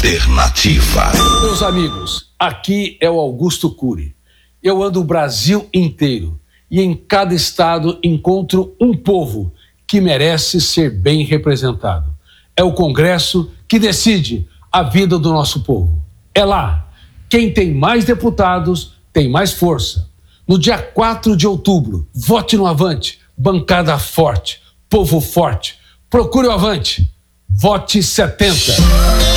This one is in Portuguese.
Alternativa. Meus amigos, aqui é o Augusto Cury. Eu ando o Brasil inteiro e em cada estado encontro um povo que merece ser bem representado. É o Congresso que decide a vida do nosso povo. É lá. Quem tem mais deputados tem mais força. No dia 4 de outubro, vote no Avante. Bancada forte, povo forte. Procure o Avante. Vote 70.